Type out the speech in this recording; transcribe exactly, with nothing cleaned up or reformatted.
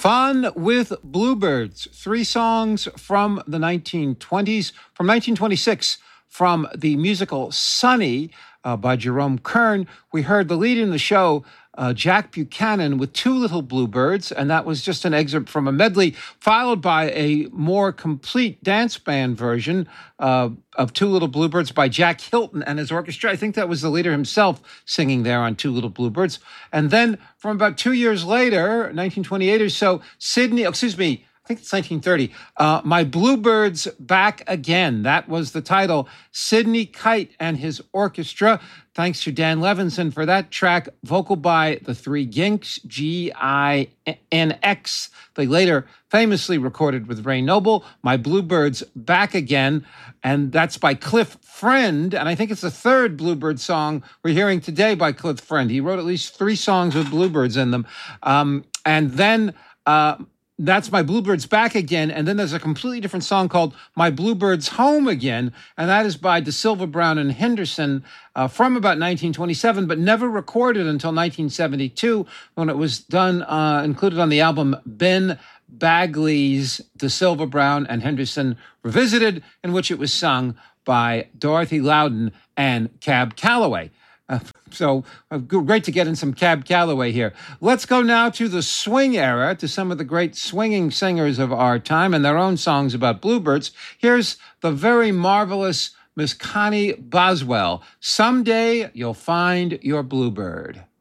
Fun with Bluebirds, three songs from the nineteen twenties. From nineteen twenty-six, from the musical Sunny uh, by Jerome Kern, we heard the lead in the show, uh, Jack Buchanan, with Two Little Bluebirds, and that was just an excerpt from a medley, followed by a more complete dance band version uh, of Two Little Bluebirds by Jack Hilton and his orchestra. I think that was the leader himself singing there on Two Little Bluebirds. And then from about two years later, nineteen twenty-eight or so, Sydney, excuse me, I think it's nineteen thirty, uh, My Bluebirds Back Again. That was the title. Sidney Kite and his orchestra. Thanks to Dan Levinson for that track. Vocal by the Three Ginks, G I N X. They later famously recorded with Ray Noble. My Bluebirds Back Again. And that's by Cliff Friend. And I think it's the third Bluebird song we're hearing today by Cliff Friend. He wrote at least three songs with bluebirds in them. Um, and then... Uh, That's My Bluebirds Back Again. And then there's a completely different song called My Bluebirds Home Again. And that is by DeSilva Brown and Henderson uh, from about nineteen twenty-seven, but never recorded until nineteen seventy-two when it was done, uh, included on the album Ben Bagley's DeSilva Brown and Henderson Revisited, in which it was sung by Dorothy Loudon and Cab Calloway. Uh, so uh, great to get in some Cab Calloway here. Let's go now to the swing era, to some of the great swinging singers of our time and their own songs about bluebirds. Here's the very marvelous Miss Connie Boswell. Someday You'll Find Your Bluebird.